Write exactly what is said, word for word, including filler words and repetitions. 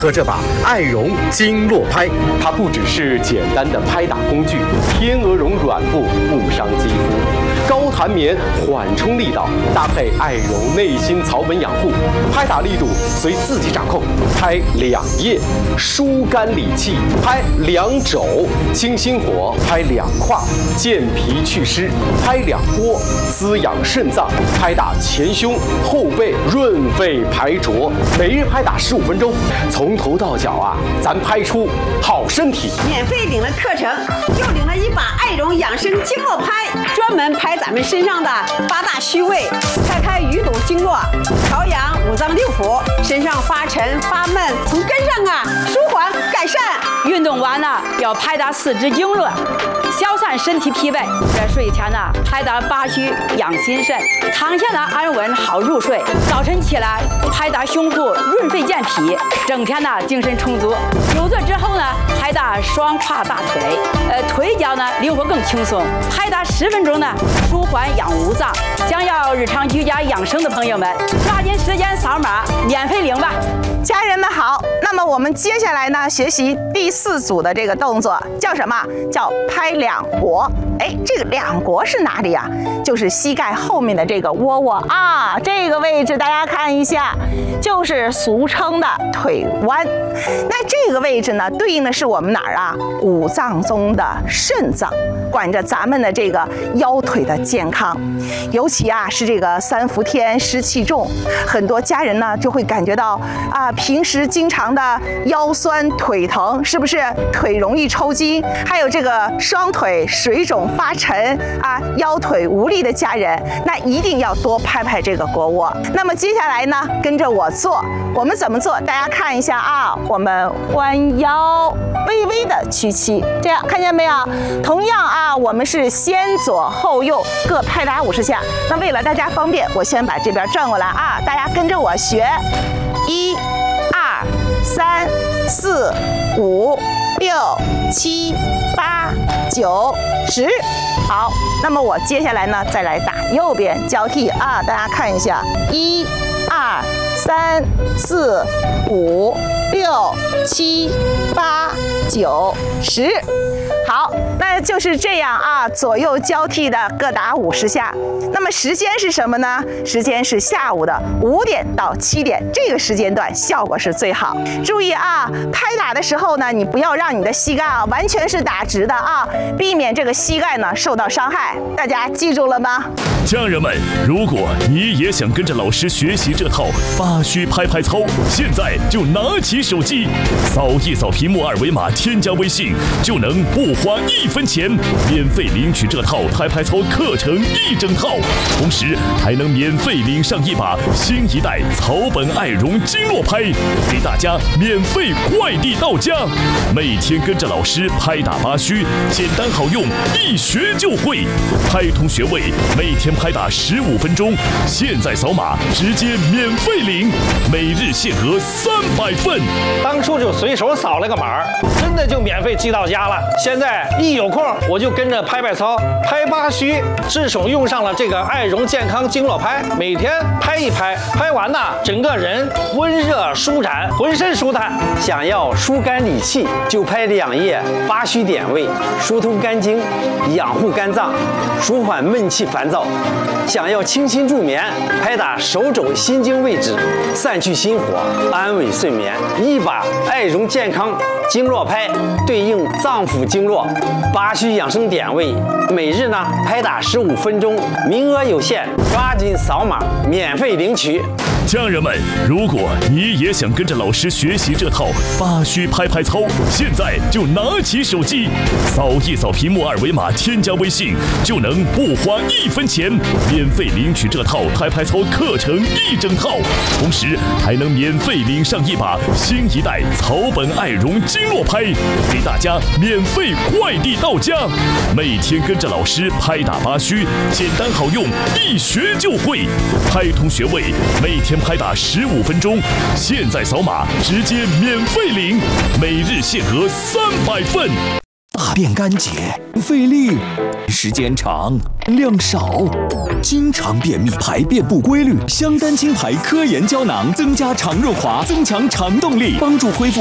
和这把爱绒经络拍，它不只是简单的拍打工具，天鹅绒软布不伤肌肤，高弹棉缓冲力道，搭配爱绒内心草本养护，拍打力度随自己掌控。拍两腋，疏肝理气；拍两肘，清心火；拍两胯，健脾祛湿；拍两波，滋养肾脏；拍打前胸、后背，润肺排浊。每日拍打十五分钟，从头到脚啊，咱拍出好身体。 免费领了课程，又领了一把爱绒养生经络拍，专门拍咱们身上的八大虚位，开开淤堵经络，调养五脏六腑，身上发沉发闷，从根上啊舒缓改善。 运动完呢，要拍打四肢经络，消散身体疲惫。在睡前呢，拍打八虚养心肾，躺下呢安稳好入睡。早晨起来拍打胸腹润肺健脾，整天呢精神充足。久坐之后呢，拍打双胯大腿，呃腿脚呢灵活更轻松。拍打十分钟呢，舒缓养五脏。想要日常居家养生的朋友们，抓紧时间扫码免费领吧。 家人们好，那么我们接下来呢，学习第四组的这个动作叫什么？叫拍两国。哎，这个两国是哪里啊？就是膝盖后面的这个窝窝啊，这个位置大家看一下，就是俗称的腿弯。那这个位置呢，对应的是我们哪儿啊？五脏中的肾脏，管着咱们的这个腰腿的健康。尤其啊，是这个三伏天湿气重，很多家人呢就会感觉到啊，平时经常的腰酸腿疼，是不是腿容易抽筋？还有这个双腿水肿发沉啊，腰腿无力的家人，那一定要多拍拍这个腘窝。那么接下来呢，跟着我做，我们怎么做？大家看一下啊，我们弯腰，微微的屈膝，这样看见没有？同样啊，我们是先左后右各拍打五十下。那为了大家方便，我先把这边转过来啊，大家跟着我学，一、二、三、四、五、六、七、八、九、十。好，那么我接下来呢，再来打右边交替啊，大家看一下，一、二、三、四、五、六、七、八、九、十。好，那就是这样啊，左右交替的各打五十下。那么时间是什么呢？时间是下午的五点到七点，这个时间段效果是最好。注意啊，拍打的时候呢，你不要让你的膝盖啊完全是打直的啊，避免这个膝盖呢受到伤害。大家记住了吗？ 家人们，如果你也想跟着老师学习这套八虚拍拍操，现在就拿起手机，扫一扫屏幕二维码，添加微信，就能不花一分钱免费领取这套拍拍操课程一整套，同时还能免费领上一把新一代草本爱绒经络拍，给大家免费快递到家。每天跟着老师拍打八虚，简单好用，一学就会。拍通穴位，每天拍打十五分钟，现在扫码直接免费领，每日限额三百份。 当初就随手扫了个码，真的就免费寄到家了。现在一有空我就跟着拍拍操，拍八虚，至手用上了这个爱绒健康经络拍，每天拍一拍，拍完呢，整个人温热舒展，浑身舒坦。 想要疏肝理气，就拍两腋八虚点位，疏通肝经，养护肝脏，舒缓闷气烦躁。想要清心助眠，拍打手肘心经位置，散去心火，安稳睡眠。一把爱绒健康经络拍对应脏腑经络八虚养生点位，每日呢拍打十五分钟，名额有限，抓紧扫码免费领取。 家人们，如果你也想跟着老师学习这套八虚拍拍操，现在就拿起手机，扫一扫屏幕二维码，添加微信，就能不花一分钱免费领取这套拍拍操课程一整套，同时还能免费领上一把新一代草本爱绒经络拍，给大家免费快递到家。每天跟着老师拍打八虚，简单好用，一学就会。拍通穴位，每天拍打十五分钟，现在扫码直接免费领，每日限额三百份。 大便干结，费力，时间长，量少，经常便秘，排便不规律。香丹青牌科研胶囊增加肠润滑，增强肠动力，帮助恢复